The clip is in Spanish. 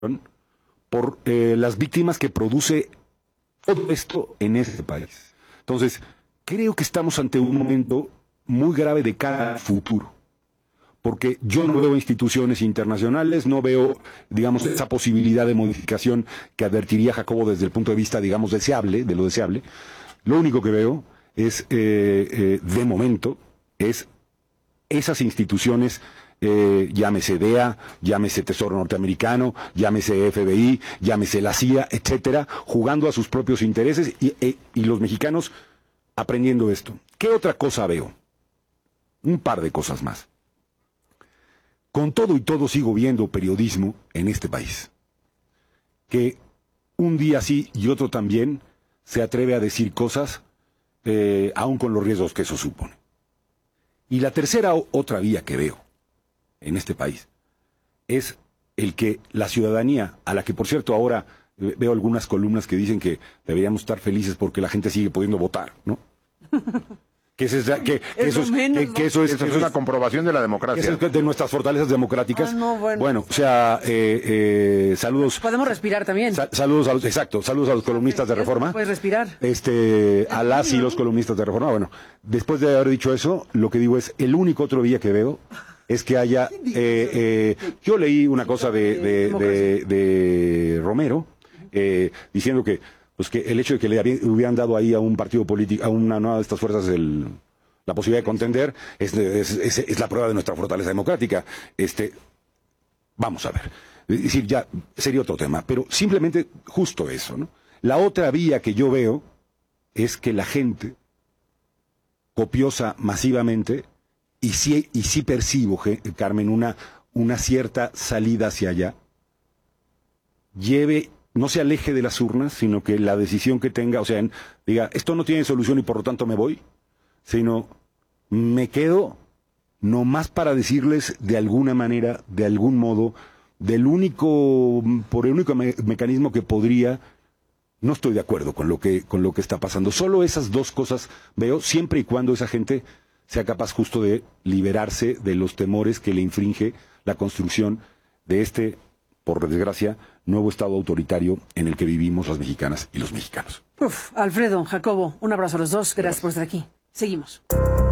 por las víctimas que produce todo esto en este país. Entonces, creo que estamos ante un momento muy grave de cara al futuro, porque yo no veo instituciones internacionales, no veo, digamos, esa posibilidad de modificación que advertiría Jacobo desde el punto de vista, digamos, deseable, de lo deseable. Lo único que veo es, de momento, es esas instituciones, llámese DEA, llámese Tesoro Norteamericano, llámese FBI, llámese la CIA, etcétera, jugando a sus propios intereses y los mexicanos aprendiendo esto. ¿Qué otra cosa veo? Un par de cosas más. Con todo y todo sigo viendo periodismo en este país, que un día sí y otro también se atreve a decir cosas, aún con los riesgos que eso supone. Y la tercera otra vía que veo en este país es el que la ciudadanía, a la que por cierto ahora veo algunas columnas que dicen que deberíamos estar felices porque la gente sigue pudiendo votar, ¿no? Que eso es una comprobación de la democracia. Eso es de nuestras fortalezas democráticas. Bueno, o sea, saludos. Podemos respirar también. Saludos a los columnistas de Reforma. Puedes respirar. A las y los columnistas de Reforma. Bueno, después de haber dicho eso, lo que digo es, el único otro día que veo es que haya... yo leí una cosa de Romero, diciendo que pues que el hecho de que le hubieran dado ahí a un partido político, a una de estas fuerzas la posibilidad de contender, es la prueba de nuestra fortaleza democrática. Vamos a ver. Es decir, ya sería otro tema, pero simplemente justo eso, ¿no? La otra vía que yo veo es que la gente copiosa masivamente, y sí percibo, Carmen, una cierta salida hacia allá, no se aleje de las urnas, sino que la decisión que tenga, o sea, diga, esto no tiene solución y por lo tanto me voy, sino me quedo nomás para decirles de alguna manera, de algún modo, por el único mecanismo que podría, no estoy de acuerdo con lo que está pasando. Solo esas dos cosas veo, siempre y cuando esa gente sea capaz justo de liberarse de los temores que le infringe la construcción de por desgracia, nuevo Estado autoritario en el que vivimos las mexicanas y los mexicanos. Alfredo, Jacobo, un abrazo a los dos. Gracias por estar aquí. Seguimos.